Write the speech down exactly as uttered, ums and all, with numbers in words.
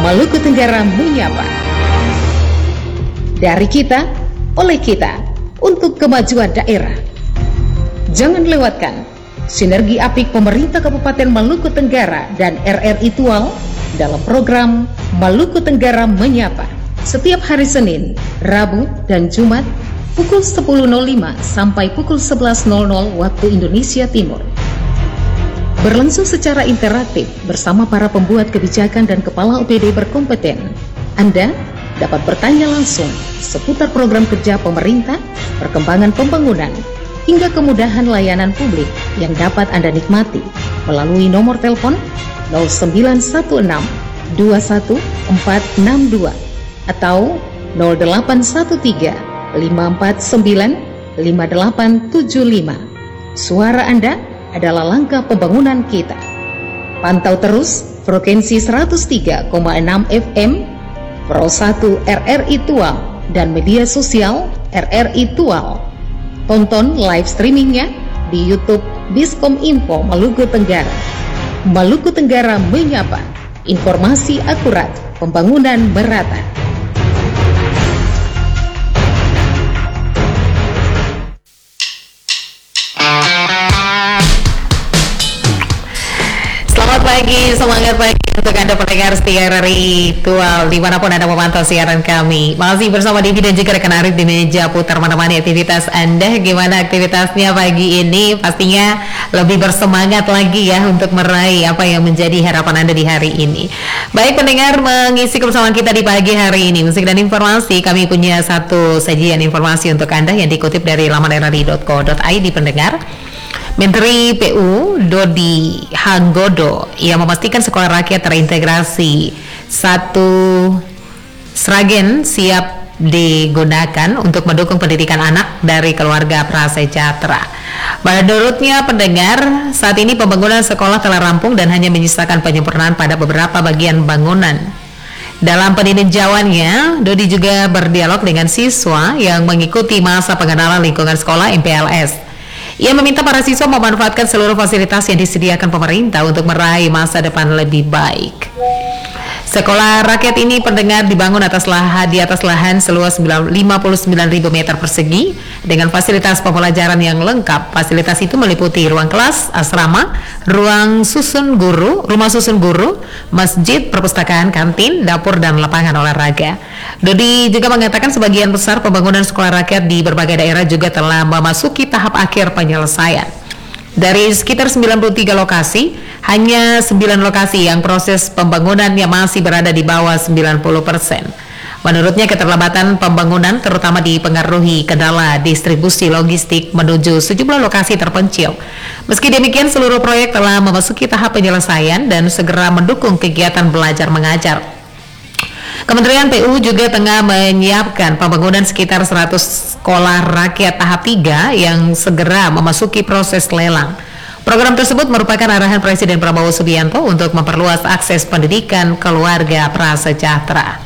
Maluku Tenggara menyapa. Dari kita, oleh kita, untuk kemajuan daerah. Jangan lewatkan sinergi apik pemerintah Kabupaten Maluku Tenggara dan R R I Tual dalam program Maluku Tenggara Menyapa setiap hari Senin, Rabu, dan Jumat pukul sepuluh nol lima sampai pukul sebelas nol nol waktu Indonesia Timur. Berlangsung secara interaktif bersama para pembuat kebijakan dan kepala O P D berkompeten. Anda dapat bertanya langsung seputar program kerja pemerintah, perkembangan pembangunan, hingga kemudahan layanan publik yang dapat Anda nikmati melalui nomor telepon nol sembilan satu enam dua satu empat enam dua atau nol delapan satu tiga lima empat sembilan lima delapan tujuh lima. Suara Anda adalah langkah pembangunan kita. Pantau terus frekuensi seratus tiga koma enam F M Pro satu R R I Tual dan media sosial R R I Tual. Tonton live streamingnya di YouTube Biskom Info Maluku Tenggara. Maluku Tenggara menyapa, informasi akurat, pembangunan merata. Selamat pagi, semangat pagi untuk Anda pendengar setia R R I Tual dimanapun Anda memantau siaran kami. Masih bersama Devi dan juga rekan Arif di meja putar menemani aktivitas Anda. Gimana aktivitasnya pagi ini? Pastinya lebih bersemangat lagi ya untuk meraih apa yang menjadi harapan Anda di hari ini. Baik pendengar, mengisi kebersamaan kita di pagi hari ini musik dan informasi, kami punya satu sajian informasi untuk Anda yang dikutip dari laman r r i dot co dot i d pendengar. Menteri P U Dodi Hanggodo ia memastikan sekolah rakyat terintegrasi satu Sragen siap digunakan untuk mendukung pendidikan anak dari keluarga prasejahtera. Menurutnya pendengar, saat ini pembangunan sekolah telah rampung dan hanya menyisakan penyempurnaan pada beberapa bagian bangunan. Dalam peninjauannya, Dodi juga berdialog dengan siswa yang mengikuti masa pengenalan lingkungan sekolah M P L S. Ia meminta para siswa memanfaatkan seluruh fasilitas yang disediakan pemerintah untuk meraih masa depan lebih baik. Sekolah rakyat ini pendengar dibangun atas lahan di atas lahan seluas lima puluh sembilan ribu meter persegi dengan fasilitas pembelajaran yang lengkap. Fasilitas itu meliputi ruang kelas, asrama, ruang susun guru, rumah susun guru, masjid, perpustakaan, kantin, dapur, dan lapangan olahraga. Dodi juga mengatakan sebagian besar pembangunan sekolah rakyat di berbagai daerah juga telah memasuki tahap akhir penyelesaian. Dari sekitar sembilan puluh tiga lokasi, hanya sembilan lokasi yang proses pembangunannya masih berada di bawah sembilan puluh persen. Menurutnya keterlambatan pembangunan terutama dipengaruhi kendala distribusi logistik menuju sejumlah lokasi terpencil. Meski demikian, seluruh proyek telah memasuki tahap penyelesaian dan segera mendukung kegiatan belajar mengajar. Kementerian P U juga tengah menyiapkan pembangunan sekitar seratus sekolah rakyat tahap tiga yang segera memasuki proses lelang. Program tersebut merupakan arahan Presiden Prabowo Subianto untuk memperluas akses pendidikan keluarga prasejahtera.